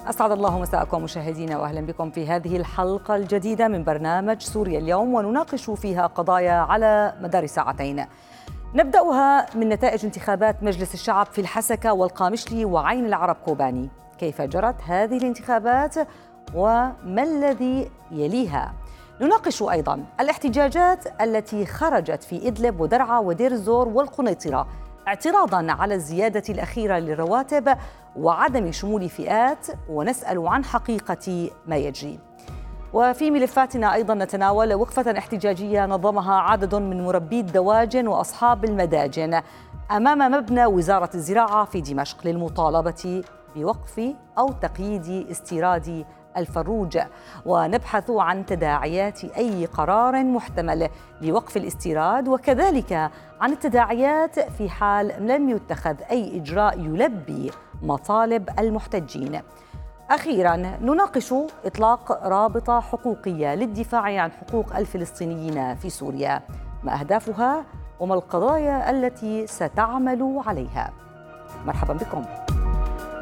أسعد الله مساءكم مشاهدينا، وأهلا بكم في هذه الحلقة الجديدة من برنامج سوريا اليوم، ونناقش فيها قضايا على مدار ساعتين. نبدأها من نتائج انتخابات مجلس الشعب في الحسكة والقامشلي وعين العرب كوباني. كيف جرت هذه الانتخابات وما الذي يليها؟ نناقش أيضا الاحتجاجات التي خرجت في إدلب ودرعا ودير الزور والقنيطرة اعتراضاً على الزيادة الأخيرة للرواتب وعدم شمول فئات، ونسأل عن حقيقة ما يجري. وفي ملفاتنا أيضاً نتناول وقفة احتجاجية نظمها عدد من مربي الدواجن وأصحاب المداجن أمام مبنى وزارة الزراعة في دمشق للمطالبة بوقف أو تقييد استيراد الفروج، ونبحث عن تداعيات أي قرار محتمل لوقف الاستيراد، وكذلك عن التداعيات في حال لم يتخذ أي إجراء يلبي مطالب المحتجين. أخيراً نناقش إطلاق رابطة حقوقية للدفاع عن حقوق الفلسطينيين في سوريا، ما أهدافها وما القضايا التي ستعمل عليها. مرحباً بكم.